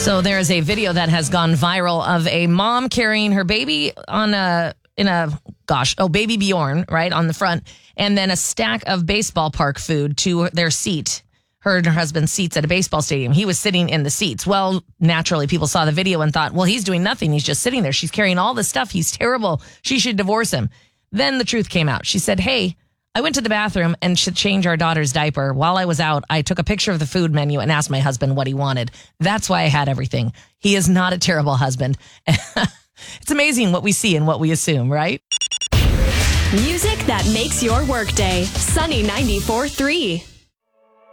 So there is a video that has gone viral of a mom carrying her baby baby Bjorn, right, on the front, and then a stack of baseball park food to their seat. Her and her husband's seats at a baseball stadium. He was sitting in the seats. Well, naturally, people saw the video and thought, well, he's doing nothing. He's just sitting there. She's carrying all this stuff. He's terrible. She should divorce him. Then the truth came out. She said, hey, I went to the bathroom and should change our daughter's diaper. While I was out, I took a picture of the food menu and asked my husband what he wanted. That's why I had everything. He is not a terrible husband. It's amazing what we see and what we assume, right? Music that makes your workday. Sunny 94.3.